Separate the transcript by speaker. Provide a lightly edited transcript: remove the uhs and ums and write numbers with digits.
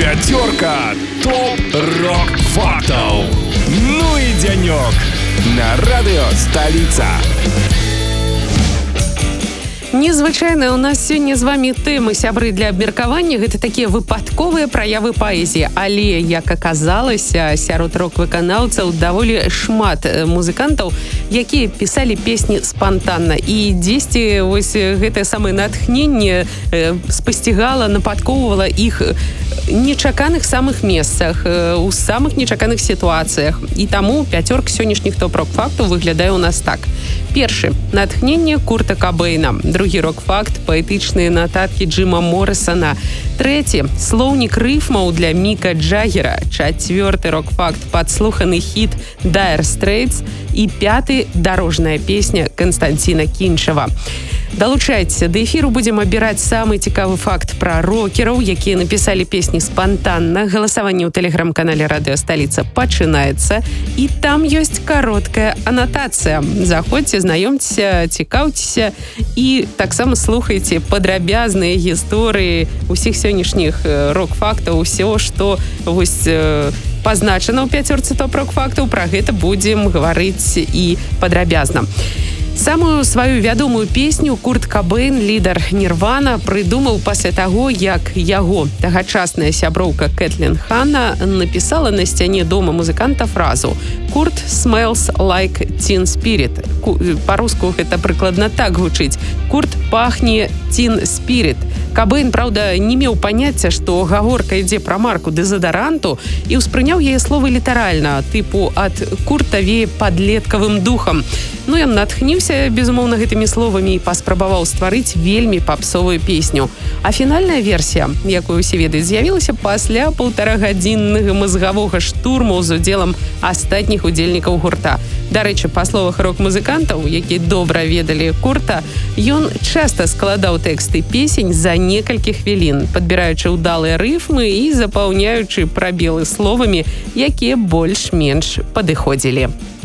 Speaker 1: Пятерка топ-рок-фактов. Ну и денек на радио «Столица».
Speaker 2: Незвычайная у нас сёння з вами тэмы, сябры, для абмеркавання. Гэта такія выпадковыя праявы паэзіі. Але, як аказалася, сярод рок-выканаўцаў даволі шмат музыкантаў, якія пісалі песні спантанна. І дзесьці вось гэтае самае натхненне спасцігала, нападкоўвала іх нечаканых самых месцах, у самых нечаканых сітуацыях. І таму пяцёрка сённяшніх топ-рок-фактаў выглядае у нас так. Першы – натхненне Курта Кабэйна. Другі рок-факт – паэтычныя нататкі Джима Моррисона. Трэці – слоўнік рыфмаў для Міка Джаггера. Чацвёрты рок-факт – падслуханы хіт Dire Straits. І пяты – дарожная песня Константина Кинчева. Далучайцеся, да эфіру будзем абіраць самы цікавы факт пра рокераў, якія напісалі песні спантанна. Галасаванне ў тэлеграм-канале «Радыё Сталіца» пачынаецца, і там ёсць кароткая анатацыя. Заходзьце, знаёмцеся, цікаўцеся і таксама слухайце падрабязныя гісторыі усіх сённяшніх рок-фактаў, усё, што вось пазначана ў пяцёрцы топ-рок-фактаў. Пра гэта будзем гаварыць і падрабязна. Самую сваю вядомую песню Курт Кабэйн, лідар Нірвана, прыдумаў пасля таго, як яго тагачасная сяброўка Кэтлін Ханна напісала на сцяне дома музыканта фразу «Курт smells like Teen Spirit». Па-руску гэта прыкладна так гучыць. Курт пахне Teen Spirit. Кабэйн, праўда, не меў паняцця, што гаворка ідзе пра марку дэзадаранту, і ўспрыняў яе словы літаральна, тыпу ад Курта вее падлеткавым духам. Ну, ён натхніўся, безумоўна, гэтымі словамі і паспрабаваў стварыць вельмі папсовую песню. А фінальная версія, якую усе ведаюць, з'явілася пасля 1,5-гадзіннага мазгавога штурму з удзелам астатніх удзельнікаў гурта. Дарэчы, па словах рок-музыкантаў, якія добра ведалі Курта, ён часта складаў тэксты песень за некалькі хвілін, падбіраючы ўдалыя рыфмы і запаўняючы прабелы словамі, якія больш-менш падыходзілі.